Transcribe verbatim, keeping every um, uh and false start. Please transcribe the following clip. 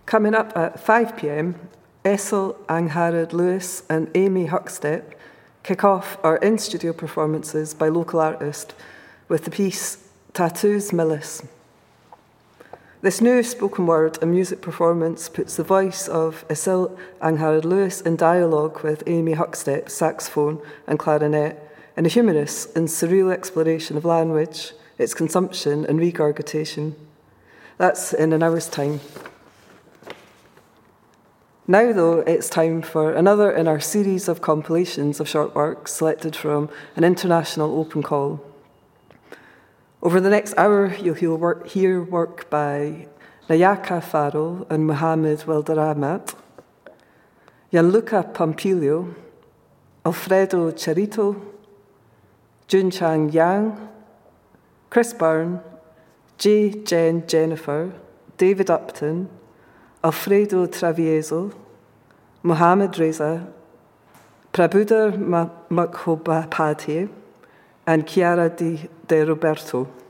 Coming up at five p.m, Essel, Angharad Lewis and Amy Huckstep kick off our in-studio performances by local artists with the piece Tattoos Millis. This new spoken word and music performance puts the voice of Essel Angharad Lewis in dialogue with Amy Huckstep, saxophone and clarinet, and a humanist and surreal exploration of language, its consumption and regurgitation. That's in an hour's time. Now, though, it's time for another in our series of compilations of short works selected from an international open call. Over the next hour, you'll hear work, hear work by Nayaka Farrell and Mohamed Welderahmat, Gianluca Pompilio, Alfredo Charito, Junchang Yang, Chris Byrne, J. Jen Jennifer, David Upton, Alfredo Travieso, Mohamed Reza, Prabhuda Mukhopadhyay, and Chiara Di, De Roberto.